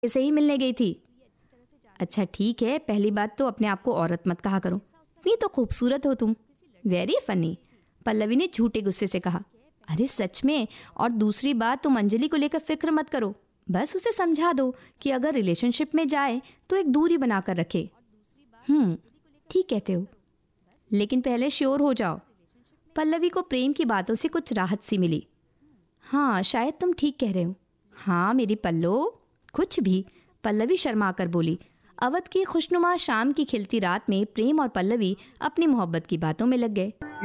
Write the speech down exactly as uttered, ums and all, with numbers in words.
से ही मिलने गई थी। अच्छा ठीक है, पहली बात तो अपने आप को औरत मत कहा करो, इतनी तो खूबसूरत हो तुम। वेरी फनी, पल्लवी ने झूठे गुस्से से कहा। अरे सच में, और दूसरी बात, तुम अंजलि को लेकर फिक्र मत करो, बस उसे समझा दो कि अगर रिलेशनशिप में जाए तो एक दूरी बनाकर रखे। हम्म ठीक कहते हो, लेकिन पहले श्योर हो जाओ। पल्लवी को प्रेम की बातों से कुछ राहत सी मिली। हाँ शायद तुम ठीक कह रहे हो। हाँ मेरी पल्लो, कुछ भी, पल्लवी शर्मा कर बोली। अवध की खुशनुमा शाम की खिलती रात में प्रेम और पल्लवी अपनी मोहब्बत की बातों में लग गए।